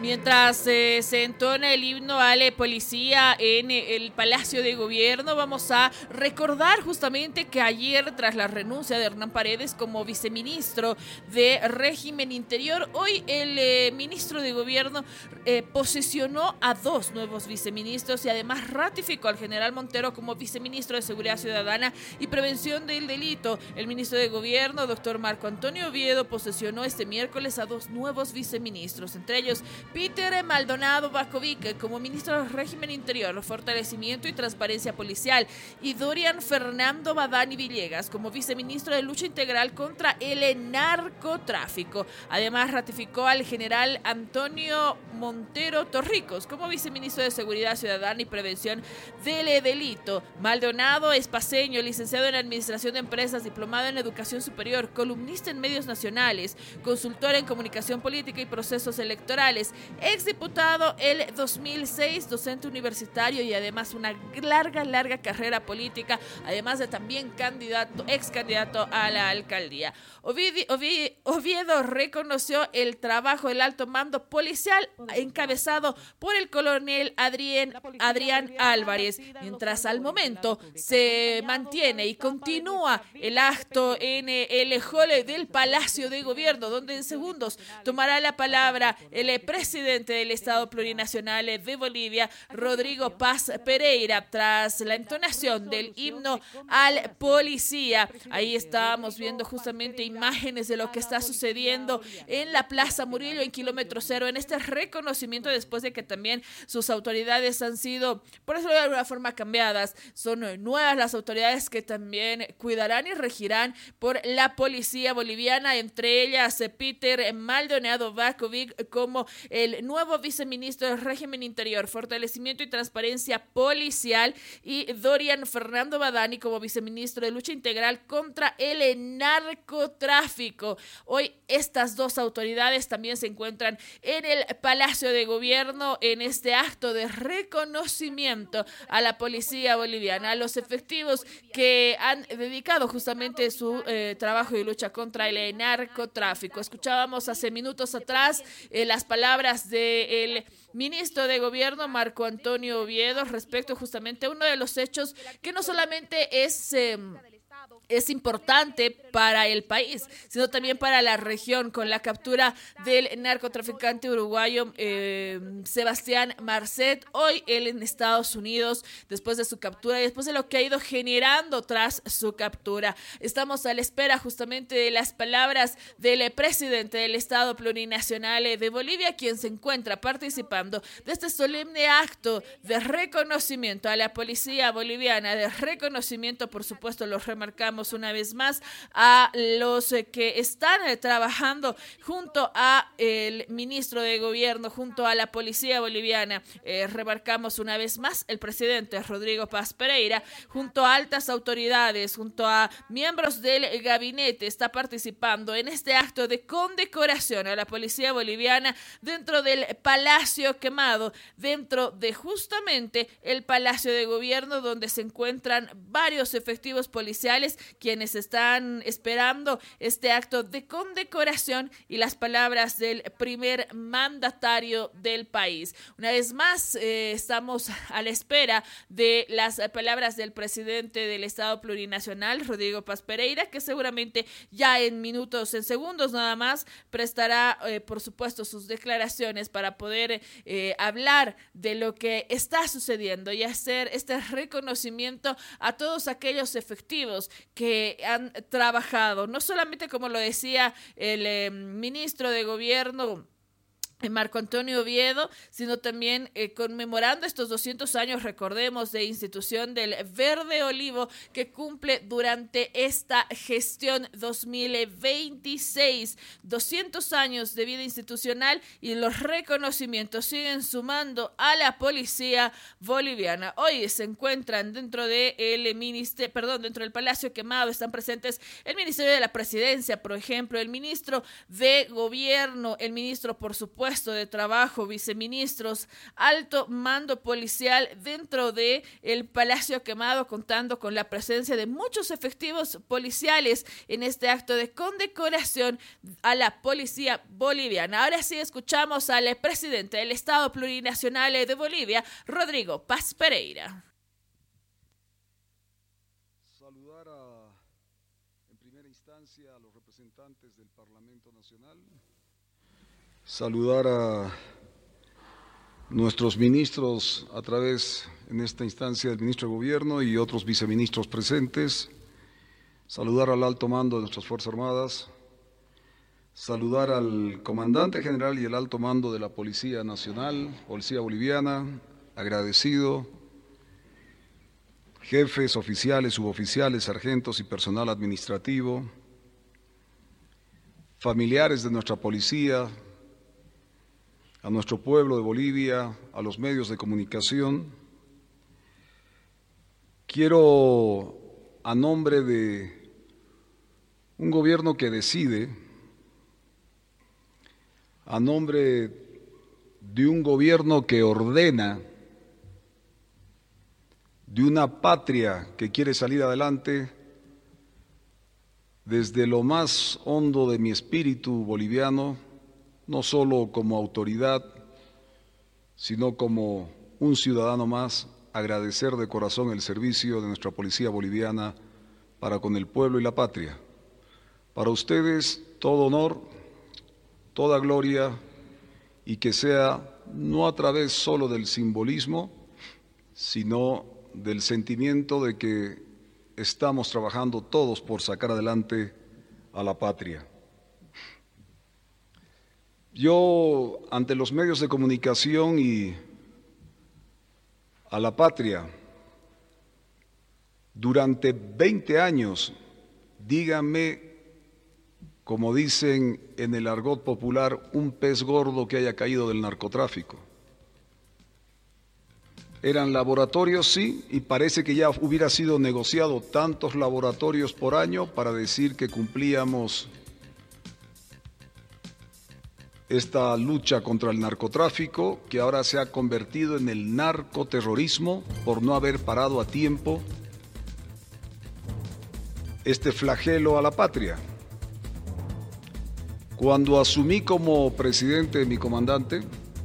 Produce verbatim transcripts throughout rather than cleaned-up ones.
Mientras eh, se entona el himno a la policía en el Palacio de Gobierno, vamos a recordar justamente que ayer, tras la renuncia de Hernán Paredes como viceministro de Régimen Interior, hoy el eh, ministro de Gobierno eh, posesionó a dos nuevos viceministros y además ratificó al general Montero como viceministro de Seguridad Ciudadana y Prevención del Delito. El ministro de Gobierno, doctor Marco Antonio Oviedo, posesionó este miércoles a dos nuevos viceministros, entre ellos Peter Maldonado Bakovic como ministro del Régimen Interior, Fortalecimiento y Transparencia Policial, y Dorian Fernando Badani Villegas como viceministro de Lucha Integral contra el Narcotráfico. Además, ratificó al general Antonio Montero Torricos como viceministro de Seguridad Ciudadana y Prevención del Delito. Maldonado es paceño, licenciado en Administración de Empresas, diplomado en Educación Superior, columnista en medios nacionales, consultor en comunicación política y procesos electorales, exdiputado el dos mil seis, docente universitario y además una larga, larga carrera política, además de también candidato, ex candidato a la alcaldía. Oviedo, Oviedo reconoció el trabajo del alto mando policial encabezado por el coronel Adrián, Adrián Álvarez, mientras al momento se mantiene y continúa el acto en el hall del Palacio de Gobierno, donde en segundos tomará la palabra el presidente del Estado Plurinacional de Bolivia, Rodrigo Paz Pereira, tras la entonación del himno al policía. Ahí estábamos viendo justamente imágenes de lo que está sucediendo en la Plaza Murillo, en kilómetro cero, en este reconocimiento después de que también sus autoridades han sido, por eso de alguna forma, cambiadas. Son nuevas las autoridades que también cuidarán y regirán por la policía boliviana, entre ellas Peter Maldonado Bakovic como el nuevo viceministro del Régimen Interior, Fortalecimiento y Transparencia Policial, y Dorian Fernando Badani como viceministro de Lucha Integral contra el Narcotráfico. Hoy estas dos autoridades también se encuentran en el Palacio de Gobierno en este acto de reconocimiento a la policía boliviana, a los efectivos que han dedicado justamente su eh, trabajo y lucha contra el narcotráfico. Escuchábamos hace minutos atrás eh, las palabras del ministro de Gobierno, Marco Antonio Oviedo, respecto justamente a uno de los hechos que no solamente es... Eh, es importante para el país, sino también para la región, con la captura del narcotraficante uruguayo eh, Sebastián Marcet, hoy él en Estados Unidos, después de su captura y después de lo que ha ido generando tras su captura. Estamos a la espera justamente de las palabras del presidente del Estado Plurinacional de Bolivia, quien se encuentra participando de este solemne acto de reconocimiento a la policía boliviana, de reconocimiento, por supuesto, los remarcamos una vez más a los eh, que están eh, trabajando junto a el ministro de Gobierno, junto a la policía boliviana. Eh, remarcamos una vez más el presidente Rodrigo Paz Pereira, junto a altas autoridades, junto a miembros del gabinete, está participando en este acto de condecoración a la policía boliviana dentro del Palacio Quemado, dentro de justamente el Palacio de Gobierno, donde se encuentran varios efectivos policiales quienes están esperando este acto de condecoración y las palabras del primer mandatario del país. Una vez más, eh, estamos a la espera de las palabras del presidente del Estado Plurinacional, Rodrigo Paz Pereira, que seguramente ya en minutos, en segundos nada más, prestará, eh, por supuesto, sus declaraciones para poder eh, hablar de lo que está sucediendo y hacer este reconocimiento a todos aquellos efectivos que han trabajado, no solamente como lo decía el eh, ministro de Gobierno, Marco Antonio Oviedo, sino también eh, conmemorando estos doscientos años, recordemos, de institución del Verde Olivo que cumple durante esta gestión dos mil veintiséis, doscientos años de vida institucional, y los reconocimientos siguen sumando a la policía boliviana. Hoy se encuentran dentro de el ministerio, perdón, dentro del Palacio Quemado, están presentes el Ministerio de la Presidencia, por ejemplo, el ministro de Gobierno, el ministro, por supuesto, puesto de trabajo, viceministros, alto mando policial dentro de el Palacio Quemado, contando con la presencia de muchos efectivos policiales en este acto de condecoración a la policía boliviana. Ahora sí escuchamos al presidente del Estado Plurinacional de Bolivia, Rodrigo Paz Pereira. Saludar a, en primera instancia a los representantes del Parlamento Nacional, saludar a nuestros ministros a través, en esta instancia, del ministro de Gobierno y otros viceministros presentes, saludar al alto mando de nuestras Fuerzas Armadas, saludar al comandante general y el alto mando de la Policía Nacional, Policía Boliviana, agradecido, jefes, oficiales, suboficiales, sargentos y personal administrativo, familiares de nuestra policía, a nuestro pueblo de Bolivia, a los medios de comunicación. Quiero, a nombre de un gobierno que decide, a nombre de un gobierno que ordena, de una patria que quiere salir adelante, desde lo más hondo de mi espíritu boliviano, no solo como autoridad, sino como un ciudadano más, agradecer de corazón el servicio de nuestra policía boliviana para con el pueblo y la patria. Para ustedes, todo honor, toda gloria, y que sea no a través solo del simbolismo, sino del sentimiento de que estamos trabajando todos por sacar adelante a la patria. Yo, ante los medios de comunicación y a la patria, durante veinte años, díganme, como dicen en el argot popular, un pez gordo que haya caído del narcotráfico. Eran laboratorios, sí, y parece que ya hubiera sido negociado tantos laboratorios por año para decir que cumplíamos esta lucha contra el narcotráfico, que ahora se ha convertido en el narcoterrorismo por no haber parado a tiempo este flagelo a la patria. Cuando asumí como presidente de mi comandante,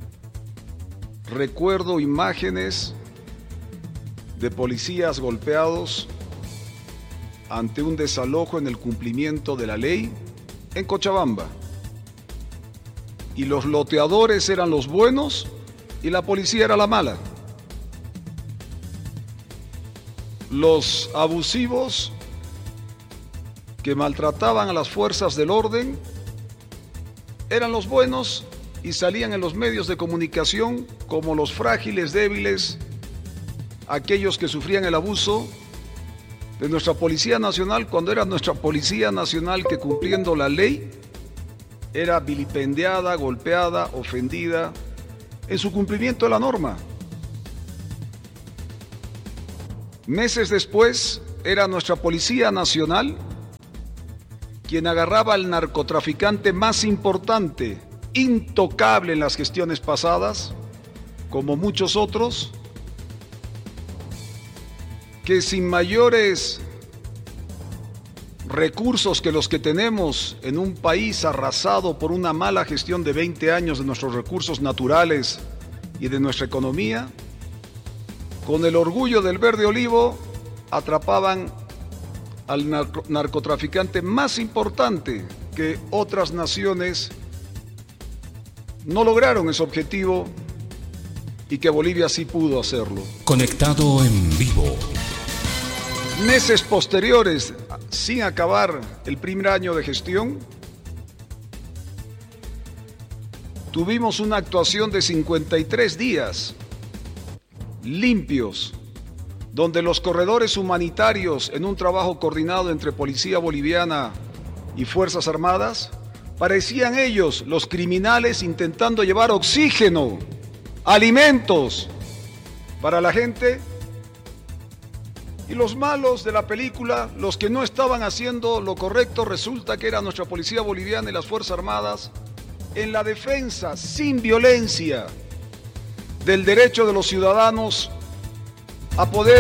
recuerdo imágenes de policías golpeados ante un desalojo en el cumplimiento de la ley en Cochabamba. Y los loteadores eran los buenos y la policía era la mala. Los abusivos que maltrataban a las fuerzas del orden eran los buenos y salían en los medios de comunicación como los frágiles, débiles, aquellos que sufrían el abuso de nuestra Policía Nacional, cuando era nuestra Policía Nacional que, cumpliendo la ley, era vilipendiada, golpeada, ofendida en su cumplimiento de la norma. Meses después, era nuestra Policía Nacional quien agarraba al narcotraficante más importante, intocable en las gestiones pasadas, como muchos otros, que sin mayores recursos que los que tenemos en un país arrasado por una mala gestión de veinte años de nuestros recursos naturales y de nuestra economía, con el orgullo del verde olivo, atrapaban al narco- narcotraficante más importante que otras naciones no lograron ese objetivo y que Bolivia sí pudo hacerlo. Conectado en vivo. Meses posteriores, sin acabar el primer año de gestión, tuvimos una actuación de cincuenta y tres días limpios, donde los corredores humanitarios, en un trabajo coordinado entre Policía Boliviana y Fuerzas Armadas, parecían ellos los criminales intentando llevar oxígeno, alimentos para la gente, y los malos de la película, los que no estaban haciendo lo correcto, resulta que era nuestra Policía Boliviana y las Fuerzas Armadas, en la defensa sin violencia del derecho de los ciudadanos a poder.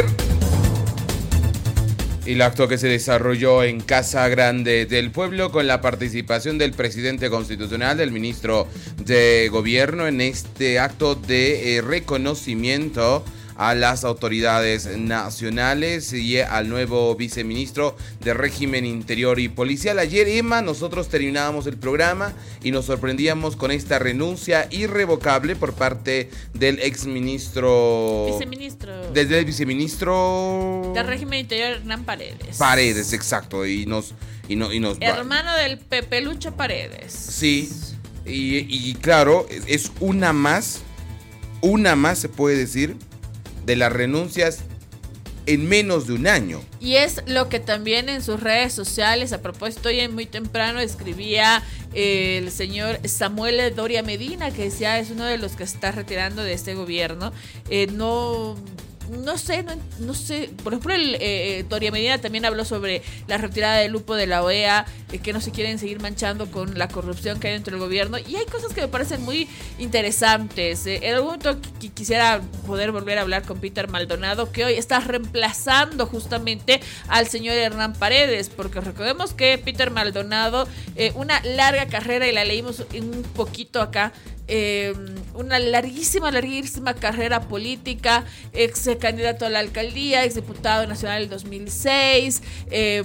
El acto que se desarrolló en Casa Grande del Pueblo con la participación del presidente constitucional, del ministro de Gobierno, en este acto de eh, reconocimiento a las autoridades nacionales y al nuevo viceministro de Régimen Interior y Policial. Ayer, Emma, nosotros terminábamos el programa y nos sorprendíamos con esta renuncia irrevocable por parte del exministro... Viceministro. Desde el viceministro... del Régimen Interior, Hernán Paredes. Paredes, exacto, y nos... Y no, y nos Hermano va. del Pepelucho Paredes. Sí, y, y claro, es una más, una más se puede decir, de las renuncias en menos de un año. Y es lo que también en sus redes sociales, a propósito, hoy muy temprano escribía eh, el señor Samuel Doria Medina, que decía es uno de los que se está retirando de este gobierno. Eh, no... No sé, no, no sé, por ejemplo, el, eh, Doria Medina también habló sobre la retirada del Lupo de la O E A, eh, que no se quieren seguir manchando con la corrupción que hay dentro del gobierno, y hay cosas que me parecen muy interesantes. Eh, en algún momento qu- quisiera poder volver a hablar con Peter Maldonado, que hoy está reemplazando justamente al señor Hernán Paredes, porque recordemos que Peter Maldonado, eh, una larga carrera, y la leímos un poquito acá, Eh, una larguísima, larguísima carrera política, ex candidato a la alcaldía, ex diputado nacional del dos mil seis, eh,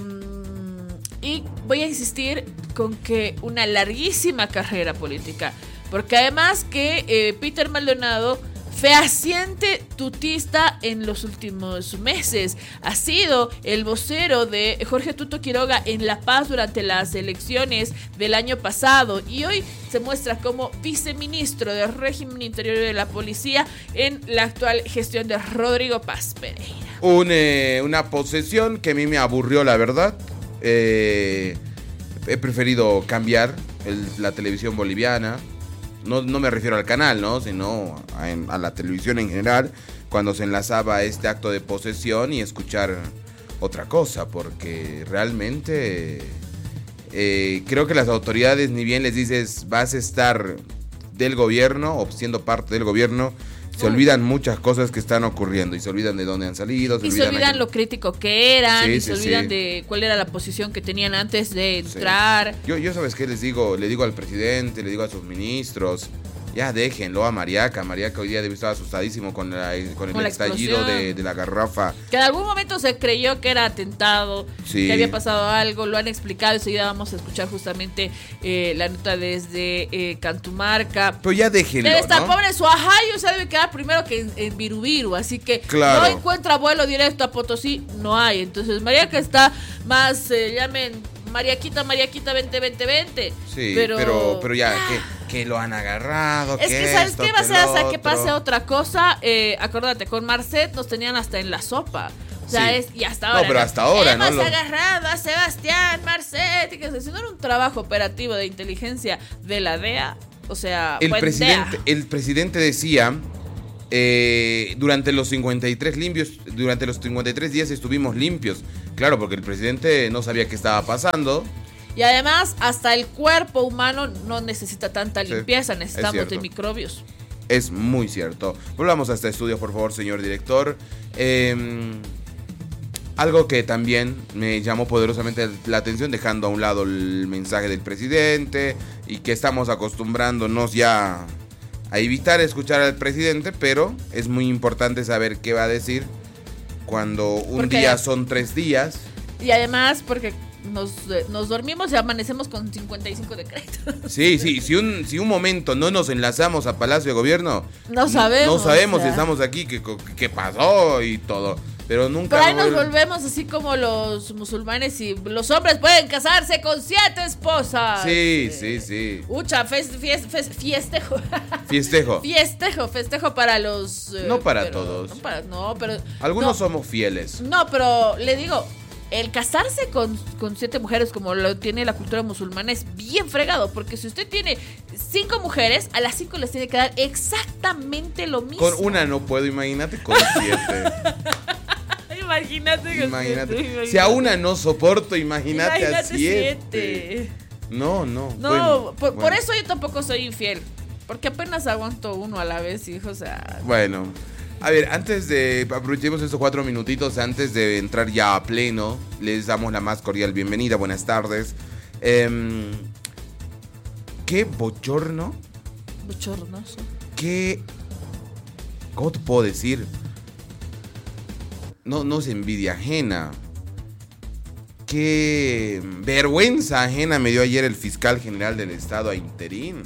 y voy a insistir con que una larguísima carrera política, porque además que eh, Peter Maldonado, fehaciente tutista en los últimos meses, ha sido el vocero de Jorge Tuto Quiroga en La Paz durante las elecciones del año pasado, y hoy se muestra como viceministro del Régimen Interior de la Policía en la actual gestión de Rodrigo Paz Pereira. Un, eh, una posesión que a mí me aburrió, la verdad. Eh, he preferido cambiar el, la televisión boliviana. No, no me refiero al canal, ¿no? Sino a, a la televisión en general, cuando se enlazaba este acto de posesión, y escuchar otra cosa, porque realmente eh, creo que las autoridades, ni bien les dices vas a estar del gobierno o siendo parte del gobierno, se olvidan muchas cosas que están ocurriendo, y se olvidan de dónde han salido. Se y olvidan se olvidan lo crítico que eran, sí, y sí, se olvidan sí. de cuál era la posición que tenían antes de entrar. Sí. Yo, yo ¿sabes qué les digo? Le digo al presidente, le digo a sus ministros, ya déjenlo a Mariaca. Mariaca hoy día debe estar asustadísimo con, la, con el con estallido de, de la garrafa. Que en algún momento se creyó que era atentado, sí. que había pasado algo, lo han explicado. Enseguida vamos a escuchar justamente eh, la nota desde eh, Cantumarca. Pero ya déjenlo, debe estar ¿no? pobre su ajayo, se debe quedar primero que en, en Virubiru, así que claro. No encuentra vuelo directo a Potosí, no hay. Entonces Mariaca está más, eh, llamen Mariaquita, Mariaquita, vente, vente, vente. Sí, pero, pero, pero ya, que, que lo han agarrado. Es que, que, ¿sabes esto, qué va a ser hasta que otro. pase otra cosa? Eh, acuérdate, con Marcet nos tenían hasta en la sopa. O sea, sí. es, y hasta ahora. No, pero hasta ahora, Hemos ¿no? agarrado a Sebastián Marcet. Y que si no era un trabajo operativo de inteligencia de la D E A, o sea, el buen presidente, D E A. el presidente decía, eh, durante los cincuenta y tres limpios, durante los cincuenta y tres días estuvimos limpios. Claro, porque el presidente no sabía qué estaba pasando. Y además, hasta el cuerpo humano no necesita tanta Sí, limpieza, necesitamos de cierto. microbios. Es muy cierto. Volvamos a este estudio, por favor, señor director. Eh, algo que también me llamó poderosamente la atención, dejando a un lado el mensaje del presidente, y que estamos acostumbrándonos ya a evitar escuchar al presidente, pero es muy importante saber qué va a decir cuando un Porque día son tres días. Y además, porque nos, eh, nos dormimos y amanecemos con cincuenta y cinco decretos. Sí, sí, si un, si un momento no nos enlazamos a Palacio de Gobierno, No sabemos. no sabemos o sea. si estamos aquí, qué, qué pasó y todo. Pero nunca. Pero ahí nos volver- volvemos así como los musulmanes, y los hombres pueden casarse con siete esposas. Sí, sí, sí. Ucha, fes- fies- fes- fiestejo. Fiestejo. Fiestejo, festejo para los... eh, No para pero- todos. No, para- no, pero... Algunos no, somos fieles. No, pero le digo, el casarse con, con siete mujeres como lo tiene la cultura musulmana es bien fregado, porque si usted tiene cinco mujeres, a las cinco les tiene que dar exactamente lo mismo. Con una no puedo, imagínate con siete. Imagínate. que Imagínate. imagínate. Si a una no soporto, imagínate, a Imagínate siete. siete. No, no. No, bueno, por, bueno. por eso yo tampoco soy infiel. Porque apenas aguanto uno a la vez, hijo, o sea... Bueno, a ver, antes de... Aprovechemos estos cuatro minutitos antes de entrar ya a pleno. Les damos la más cordial bienvenida, buenas tardes. Eh, ¿Qué bochorno? Bochornoso. ¿Qué... ¿Cómo te puedo decir? No, no es envidia ajena. Qué vergüenza ajena me dio ayer el fiscal general del estado a interín.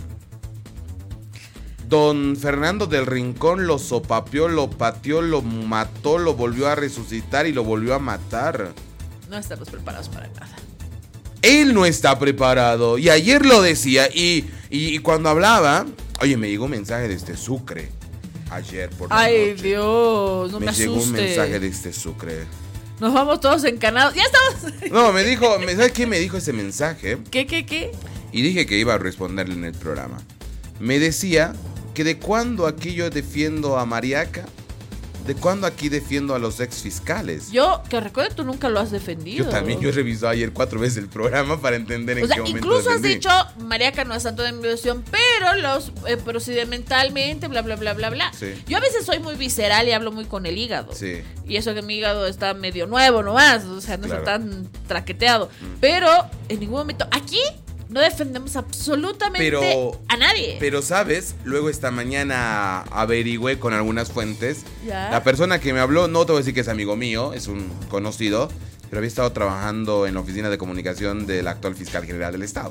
Don Fernando del Rincón lo sopapeó, lo pateó, lo mató, lo volvió a resucitar y lo volvió a matar. No estamos preparados para nada. Él no está preparado. Y ayer lo decía. Y, y, y cuando hablaba, oye, me llegó un mensaje desde Sucre. Ayer por la Ay, noche. Dios, no me, me asuste. llegó un mensaje desde Sucre. Nos vamos todos encanados. ¡Ya estamos! No, me dijo, ¿sabes qué me dijo ese mensaje? ¿Qué, qué, qué? Y dije que iba a responderle en el programa. Me decía que de cuándo aquí yo defiendo a Mariaca, de cuándo aquí defiendo a los ex fiscales. Yo, que recuerde, tú nunca lo has defendido. Yo también, yo he revisado ayer cuatro veces el programa para entender en O sea, qué momento incluso has defendí. dicho, Mariaca no es santo de mi devoción, pero los eh, procedimentalmente, bla, bla, bla, bla, bla. Sí. Yo a veces soy muy visceral y hablo muy con el hígado. Sí. Y eso que mi hígado está medio nuevo nomás, o sea, no Claro. está tan traqueteado. Mm. Pero en ningún momento, aquí no defendemos absolutamente Pero- a nadie. Pero, ¿sabes? Luego esta mañana averigüé con algunas fuentes. ¿Ya? La persona que me habló, no te voy a decir que es amigo mío, es un conocido, pero había estado trabajando en la oficina de comunicación del actual fiscal general del estado.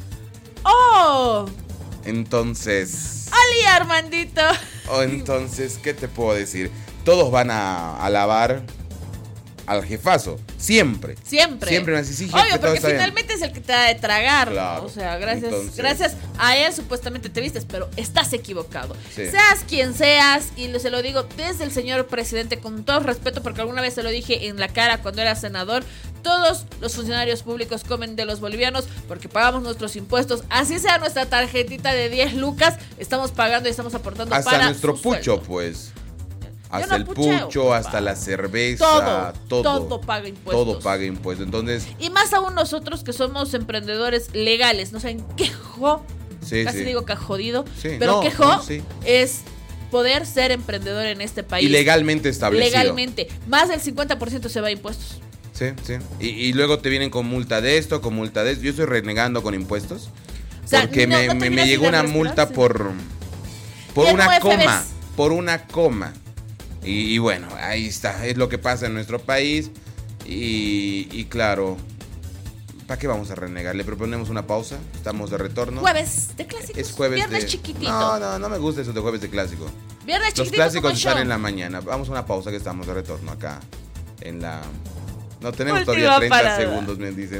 ¡Oh! Entonces... ¡Ali, Armandito! Oh, entonces, ¿qué te puedo decir? Todos van a alabar al jefazo. Siempre. Siempre. Siempre me dicen, sí, jefe, Obvio, todo porque está bien. finalmente es el que te da de tragar. Claro. O sea, gracias, Entonces- gracias a él supuestamente te vistes, pero estás equivocado. Sí. Seas quien seas, y lo- se lo digo desde el señor presidente con todo respeto, porque alguna vez se lo dije en la cara cuando era senador. Todos los funcionarios públicos comen de los bolivianos porque pagamos nuestros impuestos. Así sea nuestra tarjetita de diez lucas, estamos pagando y estamos aportando Hasta para nuestro su pucho, sueldo. pues. Yo Hasta no el pucheo, pucho, papá. hasta la cerveza, Todo, todo. todo paga impuestos. Todo paga impuestos. Entonces, Y más aún nosotros que somos emprendedores legales, no saben qué jo, sí, casi sí. digo que jodido, Sí, pero no, qué jo no, sí. es poder ser emprendedor en este país. Y legalmente establecido. Legalmente, más del cincuenta por ciento se va a impuestos. Sí, sí. Y, y luego te vienen con multa de esto, con multa de esto. Yo estoy renegando con impuestos. O sea, porque no- me, no me- terminas me llegó de una respirar, multa sí. por, por Y en una U F Bs. coma. Por una coma. Y, y bueno, ahí está. Es lo que pasa en nuestro país. Y, y claro, ¿para qué vamos a renegar? Le proponemos una pausa. Estamos de retorno. Jueves de clásicos. Es jueves Viernes de... chiquitito. No, no, no me gusta eso de jueves de clásico. Viernes Los chiquitito. clásicos como están show. en la mañana. Vamos a una pausa que estamos de retorno acá. En la... No tenemos Última todavía treinta parada. segundos, me dicen.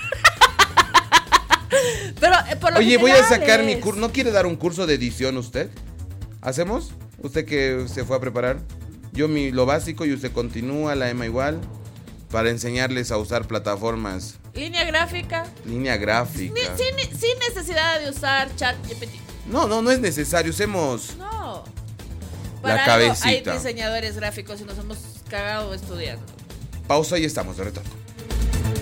Pero eh, por lo Oye, voy a general sacar mi es- curso. ¿No quiere dar un curso de edición usted? ¿Hacemos? ¿Usted que se fue a preparar? Yo mi, lo básico y usted continúa, la EMA igual, para enseñarles a usar plataformas, Línea gráfica. línea gráfica. Ni- sin, sin necesidad de usar chat G P T. No, no, no es necesario. Usemos No. La Para algo cabecita. hay diseñadores gráficos y nos hemos cagado estudiando. pausa y estamos de retorno.